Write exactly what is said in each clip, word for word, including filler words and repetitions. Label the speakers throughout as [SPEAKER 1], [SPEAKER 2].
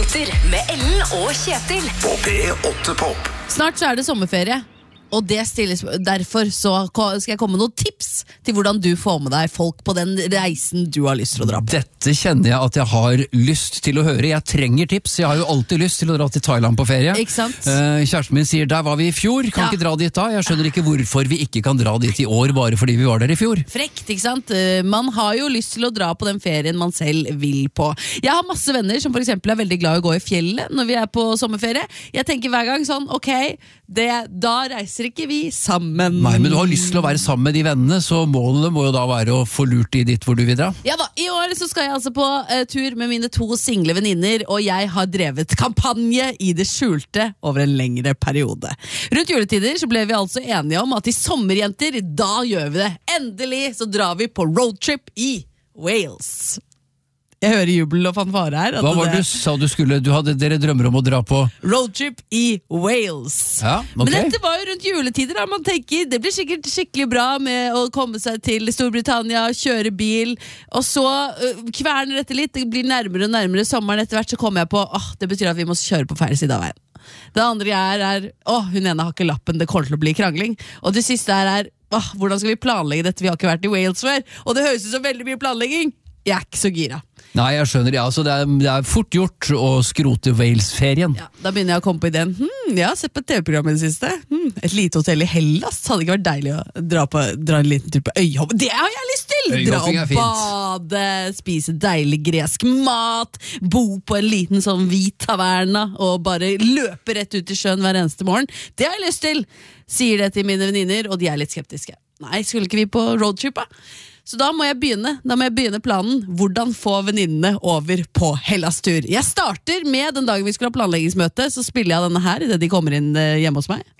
[SPEAKER 1] Høydepunkter med Ellen og Kjetil
[SPEAKER 2] På P åtte Pop.
[SPEAKER 3] Snart så er det sommerferie, og det stilles, derfor så skal jeg komme med noen tips til hvordan du får med deg folk på den reisen du har lyst til å dra på.
[SPEAKER 4] Dette kjenner jeg at jeg har lyst til å høre. Jeg trenger tips. Jeg har jo alltid lyst til å dra til Thailand på ferie.
[SPEAKER 3] Ikke sant?
[SPEAKER 4] Eh, kjæresten min sier, der var vi i fjor, kan
[SPEAKER 3] Ja.
[SPEAKER 4] ikke dra dit da. Jeg skjønner ikke hvorfor vi ikke kan dra dit i år, bare fordi vi var der i fjor.
[SPEAKER 3] Frekt, ikke sant? Eh, Man har jo lyst til å dra på den ferien man selv vil på. Jeg har masse venner som for eksempel er veldig glad i å gå i fjellet når vi er på sommerferie. Jeg tenker hver gang sånn, ok, det, da reiser ikke vi sammen.
[SPEAKER 4] Nei, men du har lyst til å være sammen med de vennene, så målet må jo da være å få lurt de dit hvor du vil dra.
[SPEAKER 3] Ja da, i år så skal jeg altså på eh, tur med mine to single venninner, og jeg har drevet kampanje i det skjulte over en lengre periode. Rundt juletider så ble vi altså enige om at i sommerjenter, da gjør vi det. Endelig så drar vi på roadtrip i Wales. Jeg hører jubel og fanfare her. at
[SPEAKER 4] Hva var det du sa du skulle? Du hadde dere drømmer om å dra på?
[SPEAKER 3] Roadtrip i Wales.
[SPEAKER 4] Ja, ok.
[SPEAKER 3] Men dette var jo rundt juletider, da man tenker det blir sikkert skikkelig bra med å komme seg til Storbritannia, kjøre bil, og så uh, kverner dette litt, det blir nærmere og nærmere sommeren. Etter hvert så kommer jeg på, åh, det betyr at vi må kjøre på feil side av veien. Det andre jeg er, er åh, hun ene har ikke lappen, det kommer til å bli krangling. Og det siste her er, åh, hvordan skal vi planlegge dette, vi har ikke vært i Wales før, og det høres ut som veldig mye planlegging. Jeg er ikke så gira.
[SPEAKER 4] Nei, jeg skjønner, ja, så det er, det er fort gjort å skrote Wales-ferien.
[SPEAKER 3] Ja, da begynner jeg å komme på ideen. Hmm, jeg har sett på et T V-program i det siste. Hmm, et lite hotell i Hellas. Hadde ikke vært deilig å dra, på, dra en liten tur på øyhopping. Det har jeg lyst til! Dra
[SPEAKER 4] Øyhopping er
[SPEAKER 3] og
[SPEAKER 4] fint.
[SPEAKER 3] bade, spise deilig gresk mat, bo på en liten sånn hvit taverna og bare løpe rett ut i sjøen hver eneste morgen. Det har jeg lyst til! Sier det til mine venninner, og de er litt skeptiske. Nei, skulle ikke vi på roadtrip da? Så da må jeg begynne, da må jeg begynne planen. Hvordan få venninnene over på Hellas-tur. Jeg starter med den dagen vi skulle ha planleggingsmøte, så spiller jeg denne her i det de kommer inn eh, hjemme hos meg.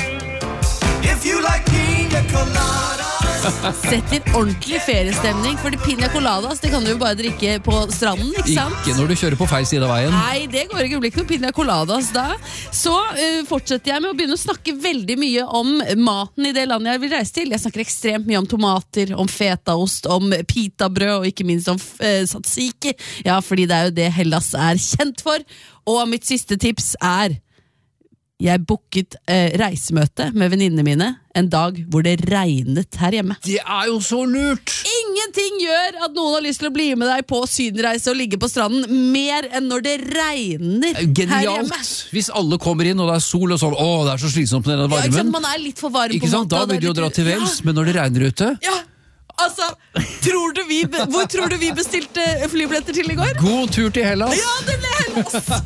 [SPEAKER 5] If you like pina colada.
[SPEAKER 3] Setter ordentlig feriestemning, fordi pina coladas, det kan du jo bare drikke på stranden, ikke sant?
[SPEAKER 4] Ikke når du kjører på feil side av veien.
[SPEAKER 3] Nei, det går ikke, det blir ikke noe pina coladas da. Så uh, fortsetter jeg med å begynne å snakke veldig mye om maten i det landet jeg vil reise til. Jeg snakker ekstremt mye om tomater, om fetaost, om pitabrød, og ikke minst om uh, tzatziki. Ja, fordi det er jo det Hellas er kjent for. Og mitt siste tips er jeg booket eh, reisemøte med venninnene mine en dag hvor det regnet her hjemme.
[SPEAKER 4] Det er jo så lurt!
[SPEAKER 3] Ingenting gjør at noen har lyst til å bli med deg på sydenreise og ligge på stranden mer enn når det regner her hjemme.
[SPEAKER 4] Genialt! Hvis alle kommer inn og det er sol og sånn, åh, det er så slitsomt med den
[SPEAKER 3] Ja, ikke sant?
[SPEAKER 4] varmen.
[SPEAKER 3] Man er litt for varm
[SPEAKER 4] Ikke
[SPEAKER 3] på en
[SPEAKER 4] sant?
[SPEAKER 3] måte.
[SPEAKER 4] Da
[SPEAKER 3] og det
[SPEAKER 4] vil
[SPEAKER 3] er
[SPEAKER 4] du jo
[SPEAKER 3] litt-
[SPEAKER 4] dra til Wales,
[SPEAKER 3] Ja,
[SPEAKER 4] men når det regner ute,
[SPEAKER 3] ja, altså, tror du vi, be- hvor tror du vi bestilte flybilletter til i går?
[SPEAKER 4] god tur til Hellas!
[SPEAKER 3] Ja, det ble Hellas!